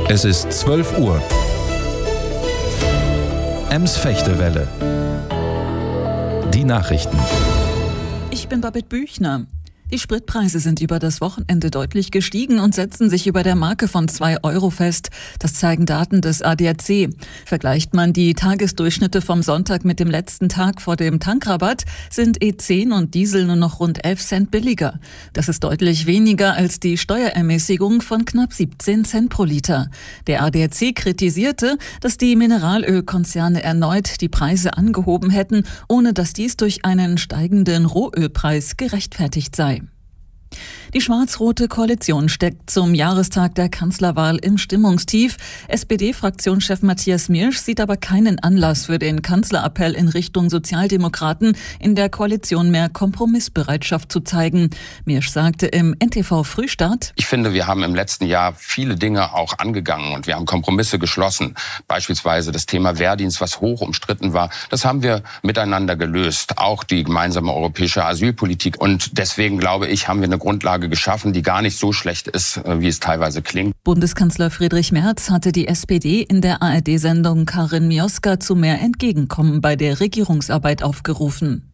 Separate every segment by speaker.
Speaker 1: Es ist 12 Uhr. Ems-Fechtewelle. Die Nachrichten.
Speaker 2: Ich bin Babette Büchner. Die Spritpreise sind über das Wochenende deutlich gestiegen und setzen sich über der Marke von 2 Euro fest. Das zeigen Daten des ADAC. Vergleicht man die Tagesdurchschnitte vom Sonntag mit dem letzten Tag vor dem Tankrabatt, sind E10 und Diesel nur noch rund 11 Cent billiger. Das ist deutlich weniger als die Steuerermäßigung von knapp 17 Cent pro Liter. Der ADAC kritisierte, dass die Mineralölkonzerne erneut die Preise angehoben hätten, ohne dass dies durch einen steigenden Rohölpreis gerechtfertigt sei. Die schwarz-rote Koalition steckt zum Jahrestag der Kanzlerwahl im Stimmungstief. SPD-Fraktionschef Matthias Miersch sieht aber keinen Anlass für den Kanzlerappell in Richtung Sozialdemokraten, in der Koalition mehr Kompromissbereitschaft zu zeigen. Miersch sagte im NTV Frühstart:
Speaker 3: Ich finde, wir haben im letzten Jahr viele Dinge auch angegangen und wir haben Kompromisse geschlossen. Beispielsweise das Thema Wehrdienst, was hoch umstritten war. Das haben wir miteinander gelöst. Auch die gemeinsame europäische Asylpolitik. Und deswegen, glaube ich, haben wir eine Grundlage geschaffen, die gar nicht so schlecht ist, wie es teilweise klingt.
Speaker 2: Bundeskanzler Friedrich Merz hatte die SPD in der ARD-Sendung Karin Mioska zu mehr Entgegenkommen bei der Regierungsarbeit aufgerufen.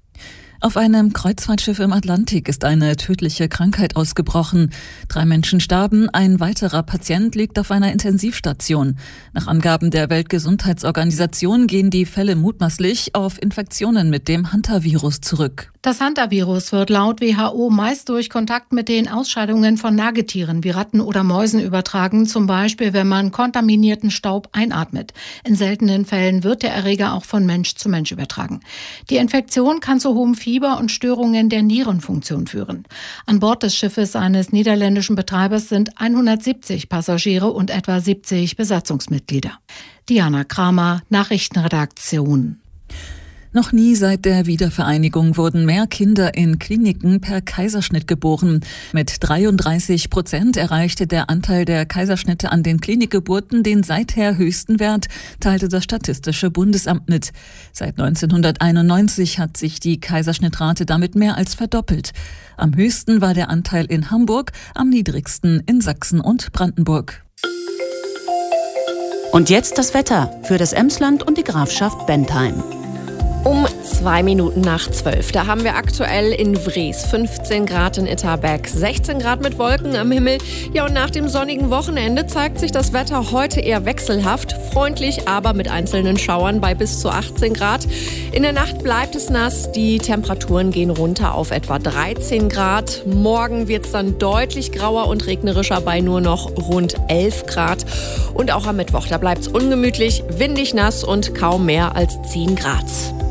Speaker 2: Auf einem Kreuzfahrtschiff im Atlantik ist eine tödliche Krankheit ausgebrochen. 3 Menschen starben, ein weiterer Patient liegt auf einer Intensivstation. Nach Angaben der Weltgesundheitsorganisation gehen die Fälle mutmaßlich auf Infektionen mit dem Hantavirus zurück.
Speaker 4: Das Hantavirus wird laut WHO meist durch Kontakt mit den Ausscheidungen von Nagetieren wie Ratten oder Mäusen übertragen, zum Beispiel wenn man kontaminierten Staub einatmet. In seltenen Fällen wird der Erreger auch von Mensch zu Mensch übertragen. Die Infektion kann zu hohem Fieber und Störungen der Nierenfunktion führen. An Bord des Schiffes eines niederländischen Betreibers sind 170 Passagiere und etwa 70 Besatzungsmitglieder. Diana Kramer, Nachrichtenredaktion.
Speaker 2: Noch nie seit der Wiedervereinigung wurden mehr Kinder in Kliniken per Kaiserschnitt geboren. Mit 33% erreichte der Anteil der Kaiserschnitte an den Klinikgeburten den seither höchsten Wert, teilte das Statistische Bundesamt mit. Seit 1991 hat sich die Kaiserschnittrate damit mehr als verdoppelt. Am höchsten war der Anteil in Hamburg, am niedrigsten in Sachsen und Brandenburg.
Speaker 5: Und jetzt das Wetter für das Emsland und die Grafschaft Bentheim.
Speaker 6: Um 2 Minuten nach 12. Da haben wir aktuell in Wrees 15 Grad, in Itterbeck 16 Grad mit Wolken am Himmel. Ja, und nach dem sonnigen Wochenende zeigt sich das Wetter heute eher wechselhaft, freundlich, aber mit einzelnen Schauern bei bis zu 18 Grad. In der Nacht bleibt es nass, die Temperaturen gehen runter auf etwa 13 Grad. Morgen wird es dann deutlich grauer und regnerischer bei nur noch rund 11 Grad. Und auch am Mittwoch, da bleibt es ungemütlich, windig, nass und kaum mehr als 10 Grad.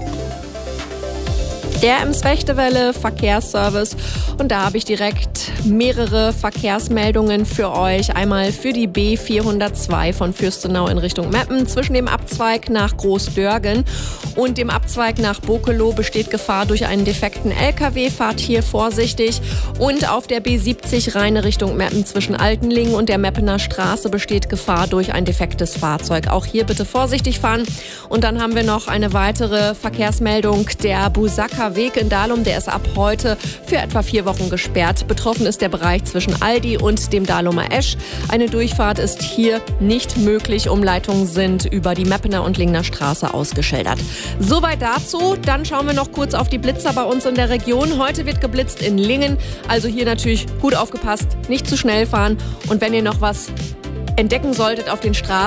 Speaker 6: Der Ems-Fechtewelle Verkehrsservice, und da habe ich direkt mehrere Verkehrsmeldungen für euch. Einmal für die B402 von Fürstenau in Richtung Meppen. Zwischen dem Abzweig nach Großdörgen und dem Abzweig nach Bokelow besteht Gefahr durch einen defekten LKW. Fahrt hier vorsichtig. Und auf der B70 Rheine Richtung Meppen zwischen Altenlingen und der Meppener Straße besteht Gefahr durch ein defektes Fahrzeug. Auch hier bitte vorsichtig fahren. Und dann haben wir noch eine weitere Verkehrsmeldung. Der Busacker Weg in Dahlum, der ist ab heute für etwa 4 Wochen gesperrt. Betroffen ist der Bereich zwischen Aldi und dem Dahlumer Esch. Eine Durchfahrt ist hier nicht möglich. Umleitungen sind über die Meppener und Lingner Straße ausgeschildert. Soweit dazu. Dann schauen wir noch kurz auf die Blitzer bei uns in der Region. Heute wird geblitzt in Lingen. Also hier natürlich gut aufgepasst, nicht zu schnell fahren. Und wenn ihr noch was entdecken solltet auf den Straßen,